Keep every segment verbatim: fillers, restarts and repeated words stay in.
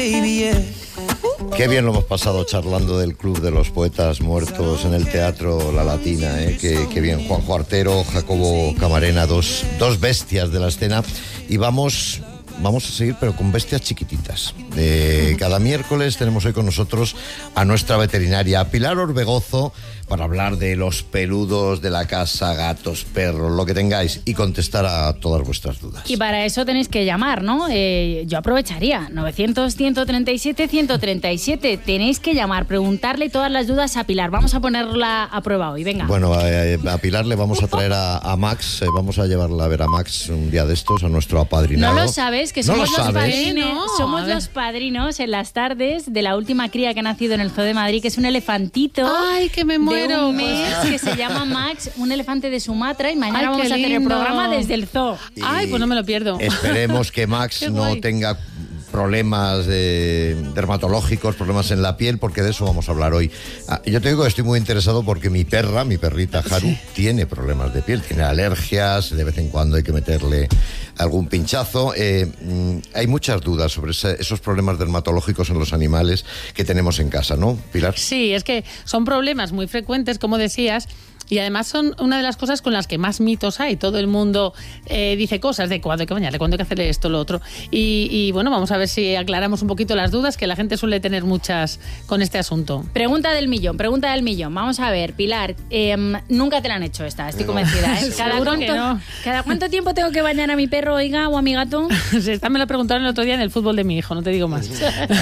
baby, yeah. Qué bien lo hemos pasado charlando del Club de los Poetas Muertos en el Teatro La Latina, ¿eh? Qué, qué bien, Juanjo Artero, Jacobo Camarena, dos, dos bestias de la escena. Y vamos... Vamos a seguir, pero con bestias chiquititas. Eh, cada miércoles tenemos hoy con nosotros a nuestra veterinaria, Pilar Orbegozo, para hablar de los peludos de la casa, gatos, perros, lo que tengáis, y contestar a todas vuestras dudas. Y para eso tenéis que llamar, ¿no? Eh, yo aprovecharía, novecientos, ciento treinta y siete, ciento treinta y siete. Tenéis que llamar, preguntarle todas las dudas a Pilar. Vamos a ponerla a prueba hoy, venga. Bueno, a, a Pilar le vamos a traer a, a Max, eh, vamos a llevarla a ver a Max un día de estos, a nuestro apadrinado. No lo sabes, que somos, ¿No lo los, sabes? padrinos, No, somos los padrinos en las tardes de la última cría que ha nacido en el Zoo de Madrid, que es un elefantito. ¡Ay, que me De muero! un mes, que se llama Max, un elefante de Sumatra, y mañana Ay, vamos qué a hacer el lindo. programa desde el zoo. Y Ay, pues no me lo pierdo. Esperemos que Max Qué no guay. tenga problemas de, dermatológicos, problemas en la piel, porque de eso vamos a hablar hoy. Ah, yo te digo que estoy muy interesado porque mi perra, mi perrita Haru, sí. tiene problemas de piel, tiene alergias, de vez en cuando hay que meterle algún pinchazo. Eh, mm, hay muchas dudas sobre ese, esos problemas dermatológicos en los animales que tenemos en casa, ¿no, Pilar? Sí, es que son problemas muy frecuentes, como decías, y además son una de las cosas con las que más mitos hay. Todo el mundo eh, dice cosas de cuándo hay que bañarle, cuándo hay que hacerle esto, lo otro. Y, y bueno, vamos a ver si aclaramos un poquito las dudas, que la gente suele tener muchas con este asunto. Pregunta del millón, pregunta del millón. Vamos a ver, Pilar, eh, nunca te la han hecho esta, estoy convencida, ¿eh? ¿Cada Seguro cuánto, que no. ¿Cada cuánto tiempo tengo que bañar a mi perro, oiga, o a mi gato? Esta me la preguntaron el otro día en el fútbol de mi hijo, no te digo más.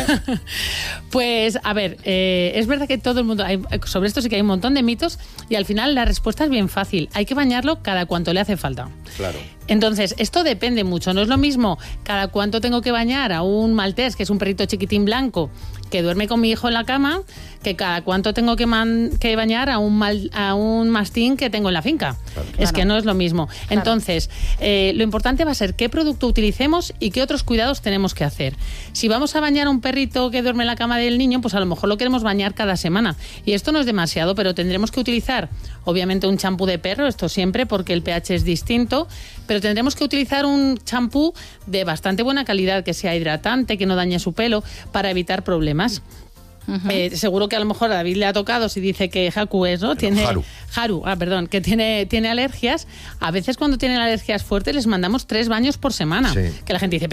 Pues, a ver, eh, es verdad que todo el mundo... Hay, sobre esto sí que hay un montón de mitos, y al final la respuesta es bien fácil. Hay que bañarlo cada cuanto le hace falta. Claro. Entonces, esto depende mucho. No es lo mismo cada cuánto tengo que bañar a un maltés, que es un perrito chiquitín blanco, que duerme con mi hijo en la cama, que cada cuánto tengo que, man, que bañar a un, mal, a un mastín que tengo en la finca. Claro. Es Claro. que no es lo mismo. Claro. Entonces, eh, lo importante va a ser qué producto utilicemos y qué otros cuidados tenemos que hacer. Si vamos a bañar a un perrito que duerme en la cama del niño, pues a lo mejor lo queremos bañar cada semana. Y esto no es demasiado, pero tendremos que utilizar, obviamente, un champú de perro, esto siempre, porque el pH es distinto, pero tendremos que utilizar un champú de bastante buena calidad, que sea hidratante, que no dañe su pelo, para evitar problemas. Uh-huh. Eh, seguro que a lo mejor a David le ha tocado, si dice que Haku es, ¿no? Tiene Haru. Haru, ah, perdón, que tiene, tiene alergias. A veces cuando tienen alergias fuertes les mandamos tres baños por semana. Sí. Que la gente dice,